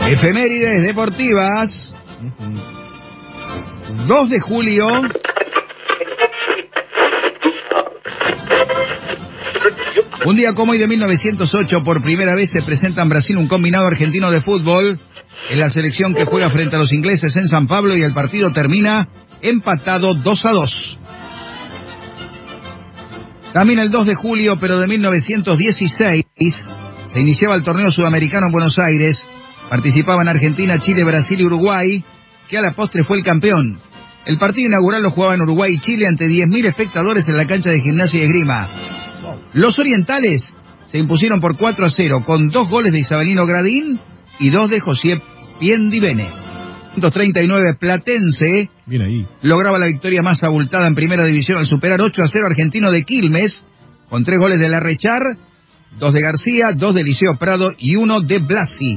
Efemérides deportivas. 2 de julio. Un día como hoy de 1908, por primera vez se presenta en Brasil un combinado argentino de fútbol en la selección que juega frente a los ingleses en San Pablo y el partido termina empatado 2-2. También el 2 de julio, pero de 1916, se iniciaba el torneo sudamericano en Buenos Aires. Participaban Argentina, Chile, Brasil y Uruguay, que a la postre fue el campeón. El partido inaugural lo jugaban Uruguay y Chile ante 10.000 espectadores en la cancha de Gimnasia y Esgrima. Los orientales se impusieron por 4-0 con 2 goles de Isabelino Gradín y 2 de José Piendivene. 139 Platense lograba la victoria más abultada en primera división al superar 8-0 Argentino de Quilmes con 3 goles de Larrechar, 2 de García, 2 de Liceo Prado y 1 de Blasi.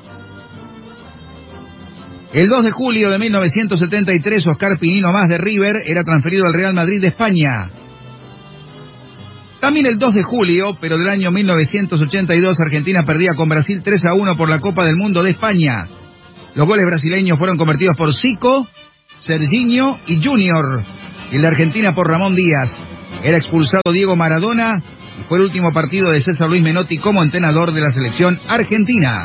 El 2 de julio de 1973, Oscar Pinino Más de River era transferido al Real Madrid de España. También el 2 de julio, pero del año 1982, Argentina perdía con Brasil 3-1 por la Copa del Mundo de España. Los goles brasileños fueron convertidos por Zico, Serginho y Junior. Y el de Argentina por Ramón Díaz. Era expulsado Diego Maradona y fue el último partido de César Luis Menotti como entrenador de la selección argentina.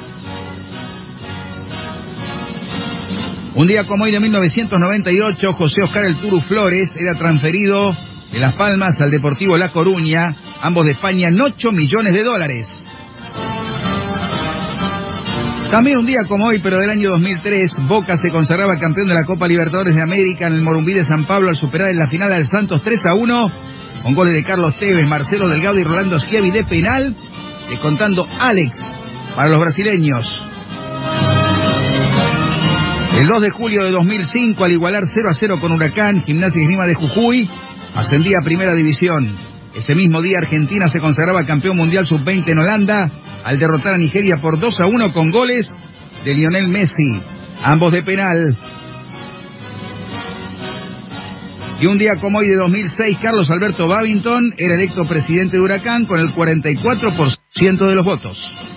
Un día como hoy de 1998, José Oscar El Turu Flores era transferido de Las Palmas al Deportivo La Coruña, ambos de España, en $8 millones. También un día como hoy, pero del año 2003, Boca se consagraba campeón de la Copa Libertadores de América en el Morumbí de San Pablo al superar en la final al Santos 3-1, con goles de Carlos Tevez, Marcelo Delgado y Rolando Schiavi de penal, descontando Alex para los brasileños. El 2 de julio de 2005, al igualar 0-0 con Huracán, Gimnasia y Esgrima de Jujuy ascendía a Primera División. Ese mismo día Argentina se consagraba campeón mundial sub-20 en Holanda al derrotar a Nigeria por 2-1 con goles de Lionel Messi, ambos de penal. Y un día como hoy de 2006, Carlos Alberto Babington era electo presidente de Huracán con el 44% de los votos.